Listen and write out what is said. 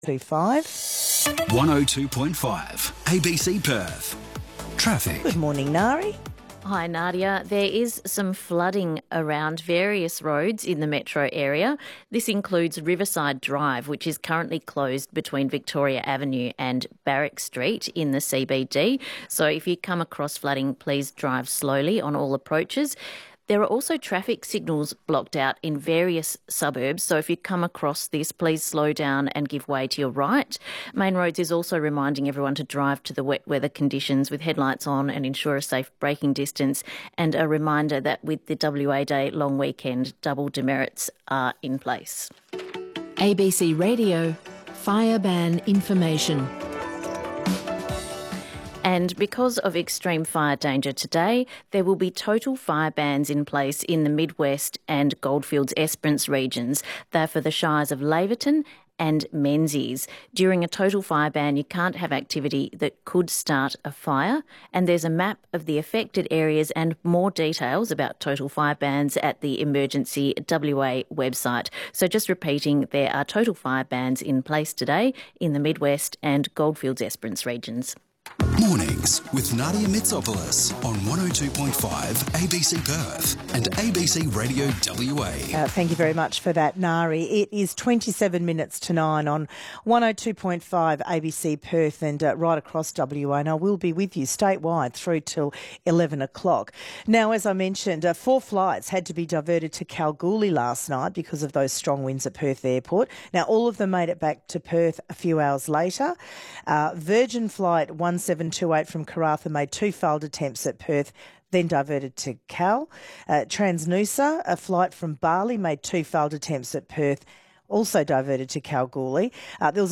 25. 102.5 ABC Perth. Traffic. Good morning, Nari. Hi Nadia. There is some flooding around various roads in the metro area. This includes Riverside Drive, which is currently closed between Victoria Avenue and Barrack Street in the CBD. So if you come across flooding, please drive slowly on all approaches. There are also traffic signals blocked out in various suburbs, so if you come across this, please slow down and give way to your right. Main Roads is also reminding everyone to drive to the wet weather conditions with headlights on and ensure a safe braking distance, and a reminder that with the WA Day long weekend, double demerits are in place. ABC Radio, fire ban information. And because of extreme fire danger today, there will be total fire bans in place in the Midwest and Goldfields Esperance regions. They're for the shires of Laverton and Menzies. During a total fire ban, you can't have activity that could start a fire. And there's a map of the affected areas and more details about total fire bans at the Emergency WA website. So just repeating, there are total fire bans in place today in the Midwest and Goldfields Esperance regions. Mornings with Nadia Mitsopoulos on 102.5 ABC Perth and ABC Radio WA. Thank you very much for that, Nari. It is 27 minutes to 9 on 102.5 ABC Perth and right across WA. And I will be with you statewide through till 11 o'clock. Now, as I mentioned, 4 flights had to be diverted to Kalgoorlie last night because of those strong winds at Perth Airport. Now, all of them made it back to Perth a few hours later. Virgin Flight 1728 from Karratha made 2 failed attempts at Perth, then diverted to Cal. Transnusa, a flight from Bali, made 2 failed attempts at Perth, also diverted to Kalgoorlie. There was